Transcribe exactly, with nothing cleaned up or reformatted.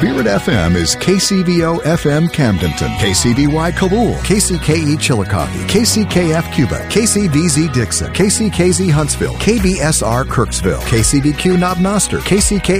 Spirit F M is K C V O F M Camdenton, K C B Y Kabul, K C K E Chillicothe, K C K F Cuba, K C V Z Dixon, K C K Z Huntsville, K B S R Kirksville, K C B Q Knob Noster, K C K